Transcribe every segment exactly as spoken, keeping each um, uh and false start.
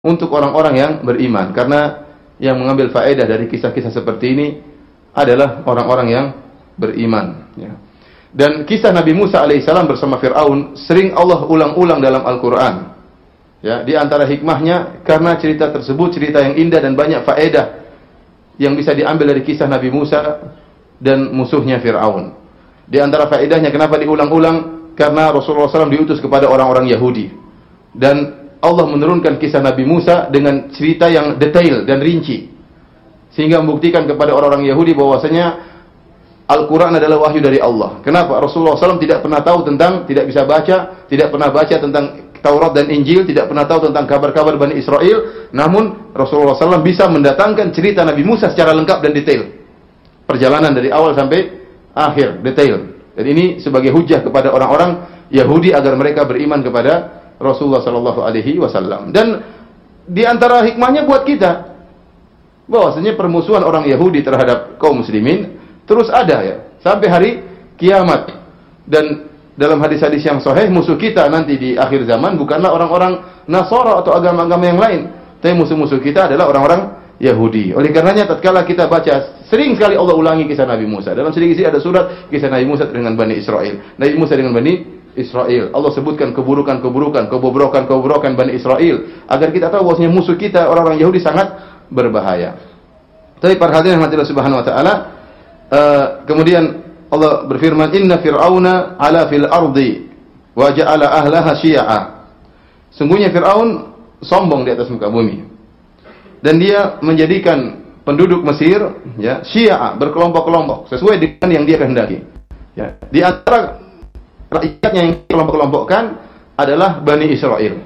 untuk orang-orang yang beriman. Karena yang mengambil faedah dari kisah-kisah seperti ini adalah orang-orang yang beriman. Ya. Dan kisah Nabi Musa alaihissalam bersama Fir'aun sering Allah ulang-ulang dalam Al-Quran. Ya, di antara hikmahnya karena cerita tersebut cerita yang indah dan banyak faedah yang bisa diambil dari kisah Nabi Musa dan musuhnya Fir'aun. Di antara faedahnya kenapa diulang-ulang? Karena Rasulullah shallallahu alaihi wasallam diutus kepada orang-orang Yahudi. Dan Allah menurunkan kisah Nabi Musa dengan cerita yang detail dan rinci. Sehingga membuktikan kepada orang-orang Yahudi bahwasanya Al-Quran adalah wahyu dari Allah. Kenapa? Rasulullah shallallahu alaihi wasallam tidak pernah tahu tentang, tidak bisa baca, tidak pernah baca tentang Taurat dan Injil, tidak pernah tahu tentang kabar-kabar Bani Israel. Namun Rasulullah shallallahu alaihi wasallam bisa mendatangkan cerita Nabi Musa secara lengkap dan detail. Perjalanan dari awal sampai akhir, detail. Dan ini sebagai hujah kepada orang-orang Yahudi agar mereka beriman kepada Rasulullah sallallahu alaihi wasallam. Dan di antara hikmahnya buat kita bahwasanya permusuhan orang Yahudi terhadap kaum muslimin terus ada ya sampai hari kiamat. Dan dalam hadis-hadis yang sahih musuh kita nanti di akhir zaman bukanlah orang-orang Nasara atau agama-agama yang lain, tapi musuh-musuh kita adalah orang-orang Yahudi. Oleh karenanya tatkala kita baca sering sekali Allah ulangi kisah Nabi Musa. Dalam sedikit ada surat kisah Nabi Musa dengan Bani Israel. Nabi Musa dengan Bani Israel. Allah sebutkan keburukan-keburukan, kebobrokan-kebobrokan Bani Israel agar kita tahu bahwasanya musuh kita orang-orang Yahudi sangat berbahaya. Tapi para hadirin rahmatillah subhanahu wa taala, uh, kemudian Allah berfirman, "Inna fir'auna 'ala fil ardi wa ja'ala ahlaha syi'a." Sungguhnya Firaun sombong di atas muka bumi. Dan dia menjadikan penduduk Mesir ya syi'a, berkelompok-kelompok sesuai dengan yang dia kehendaki. Ya, di antara rakyatnya yang kelompok-kelompokkan adalah Bani Israel.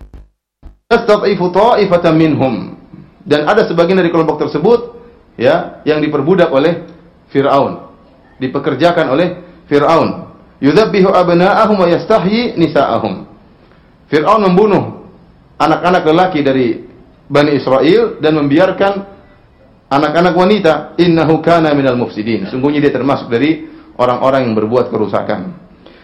Tastad'ifu ta'ifatan minhum. Dan ada sebagian dari kelompok tersebut ya yang diperbudak oleh Firaun, dipekerjakan oleh Firaun. Yudhabbihu abna'ahum wa yastahyi nisa'ahum. Firaun membunuh anak-anak lelaki dari Bani Israel dan membiarkan anak-anak wanita. Innahu kana minal mufsidin. Sungguhnya dia termasuk dari orang-orang yang berbuat kerusakan.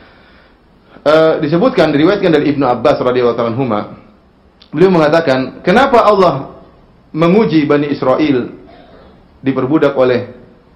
Uh, disebutkan diriwayatkan dari Ibnu Abbas radhiyallahu anhu, beliau mengatakan, kenapa Allah menguji Bani Israel diperbudak oleh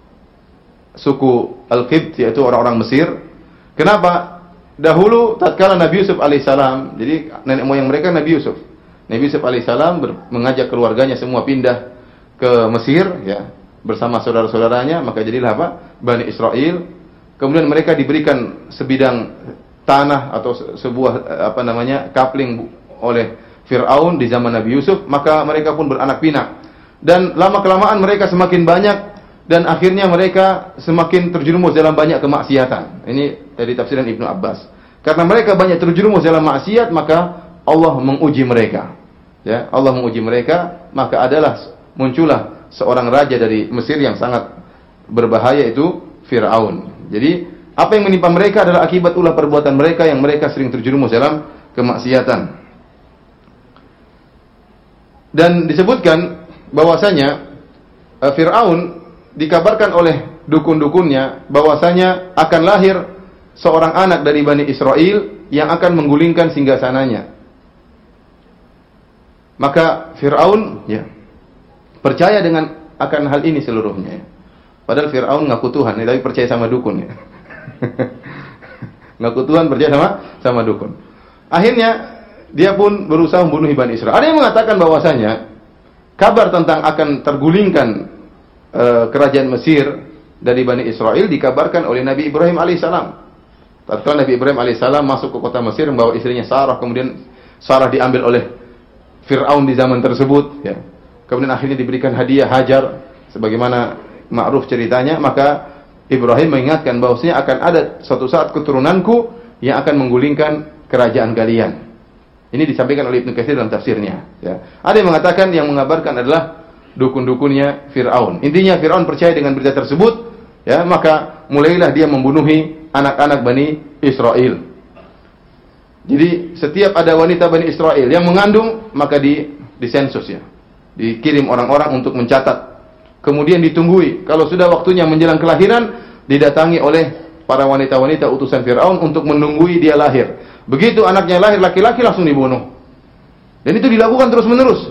suku Al-Qibt, yaitu orang-orang Mesir? Kenapa? Dahulu tatkala Nabi Yusuf alaihissalam, jadi nenek moyang mereka Nabi Yusuf. Nabi Yusuf alaihissalam mengajak keluarganya semua pindah ke Mesir ya bersama saudara-saudaranya, maka jadilah apa? Bani Israel. Kemudian mereka diberikan sebidang tanah atau sebuah apa namanya kapling oleh Firaun di zaman Nabi Yusuf, maka mereka pun beranak pinak. Dan lama kelamaan mereka semakin banyak dan akhirnya mereka semakin terjerumus dalam banyak kemaksiatan. Ini dari tafsiran Ibnu Abbas. Karena mereka banyak terjerumus dalam maksiat, maka Allah menguji mereka. Ya, Allah menguji mereka, maka adalah muncullah seorang raja dari Mesir yang sangat berbahaya, itu Firaun. Jadi apa yang menimpa mereka adalah akibat ulah perbuatan mereka yang mereka sering terjerumus dalam kemaksiatan. Dan disebutkan bahwasanya uh, Firaun dikabarkan oleh dukun-dukunnya bahwasanya akan lahir seorang anak dari Bani Israel yang akan menggulingkan singgasananya. Maka Firaun ya percaya dengan akan hal ini seluruhnya. Padahal Firaun ngaku Tuhan, ya, tapi percaya sama dukun ya. Ngaku Tuhan, percaya sama sama dukun. Akhirnya dia pun berusaha membunuh Bani Israel. Ada yang mengatakan bahwasanya kabar tentang akan tergulingkan uh, kerajaan Mesir dari Bani Israel dikabarkan oleh Nabi Ibrahim alaihissalam. Tatkala Nabi Ibrahim alaihissalam masuk ke kota Mesir membawa istrinya Sarah, kemudian Sarah diambil oleh Firaun di zaman tersebut ya. Kemudian akhirnya diberikan hadiah Hajar sebagaimana ma'ruf ceritanya, maka Ibrahim mengingatkan bahwasanya akan ada suatu saat keturunanku yang akan menggulingkan kerajaan kalian. Ini disampaikan oleh Ibnu Katsir dalam tafsirnya ya. Ada yang mengatakan yang mengabarkan adalah dukun-dukunnya Firaun. Intinya Firaun percaya dengan berita tersebut ya, maka mulailah dia membunuhi anak-anak Bani Israel. Jadi setiap ada wanita Bani Israel yang mengandung, maka di disensus ya. Dikirim orang-orang untuk mencatat. Kemudian ditunggui. Kalau sudah waktunya menjelang kelahiran, didatangi oleh para wanita-wanita utusan Firaun untuk menunggui dia lahir. Begitu anaknya lahir laki-laki langsung dibunuh. Dan itu dilakukan terus-menerus.